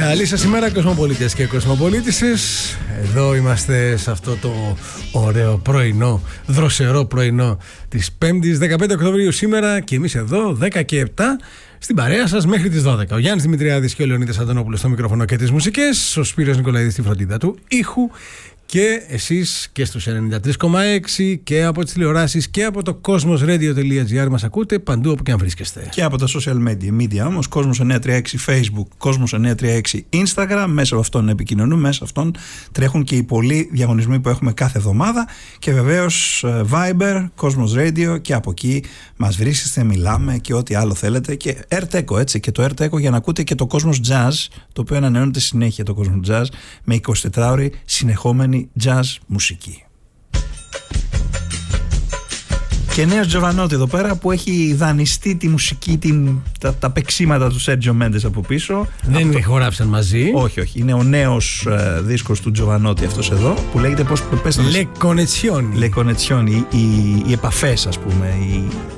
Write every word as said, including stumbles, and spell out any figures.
Καλή σας ημέρα, κοσμοπολίτες και κοσμοπολίτησες. Εδώ είμαστε σε αυτό το ωραίο πρωινό, δροσερό πρωινό της πέμπτης δεκαπέντε Οκτωβρίου σήμερα και εμείς εδώ δέκα και επτά στην παρέα σας μέχρι τις δώδεκα. Ο Γιάννης Δημητριάδης και ο Λεωνίδας Αντωνόπουλος στο μικρόφωνο και τις μουσικές, ο Σπύρος Νικολαίδης στη φροντίδα του ήχου και εσείς και στους ενενήντα τρία κόμμα έξι και από τις τηλεοράσεις και από το cosmosradio.gr μας ακούτε παντού όπου και αν βρίσκεστε. Και από τα social media, media όμως, Cosmos εννιακόσια τριάντα έξι Facebook, Cosmos εννιακόσια τριάντα έξι Instagram, μέσα από αυτόν επικοινωνούμε, μέσα από αυτόν τρέχουν και οι πολλοί διαγωνισμοί που έχουμε κάθε εβδομάδα και βεβαίως Viber, Cosmos Radio και από εκεί μας βρίσκεστε, μιλάμε και ό,τι άλλο θέλετε και AirTeco, έτσι, και το AirTeco για να ακούτε και το Cosmos Jazz, το οποίο ανανεώνεται συνέχεια το Cosmos Jazz με εικοσιτετράωρη συνεχόμενη jazz μουσική. Και νέος Τζοβανότη εδώ πέρα που έχει δανειστεί τη μουσική, την, τα, τα παίξήματα του Σέρτζιο Μέντες από πίσω. Δεν το χωράψαν μαζί. Όχι, όχι. Είναι ο νέος ε, δίσκος του Τζοβανότη αυτός εδώ που λέγεται πώς πες. Le Connessioni. Le Connessioni, οι, οι, οι επαφές, ας πούμε, οι,